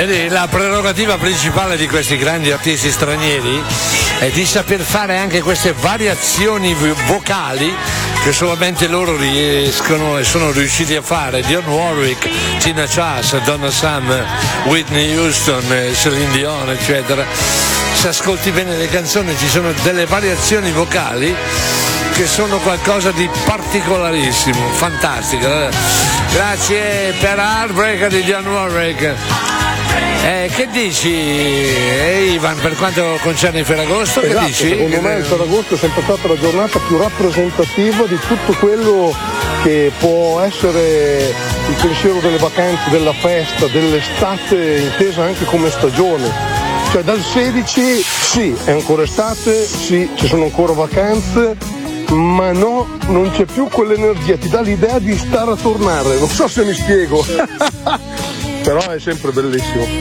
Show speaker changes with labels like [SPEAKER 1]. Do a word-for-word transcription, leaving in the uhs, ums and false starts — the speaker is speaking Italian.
[SPEAKER 1] Vedi, la prerogativa principale di questi grandi artisti stranieri è di saper fare anche queste variazioni vocali che solamente loro riescono e sono riusciti a fare. Dionne Warwick, Tina Charles, Donna Summer, Whitney Houston, Celine Dion, eccetera. Se ascolti bene le canzoni ci sono delle variazioni vocali che sono qualcosa di particolarissimo, fantastico. Grazie per Heartbreaker di Dionne Warwick. Eh, che dici, eh, Ivan, per quanto concerne il Ferragosto? Che
[SPEAKER 2] esatto,
[SPEAKER 1] dici?
[SPEAKER 2] Secondo me il Ferragosto è sempre stata la giornata più rappresentativa di tutto quello che può essere il pensiero delle vacanze, della festa, dell'estate intesa anche come stagione. Cioè dal sedici sì, è ancora estate, sì, ci sono ancora vacanze, ma no, non c'è più quell'energia, ti dà l'idea di stare a tornare, non so se mi spiego, però è sempre bellissimo.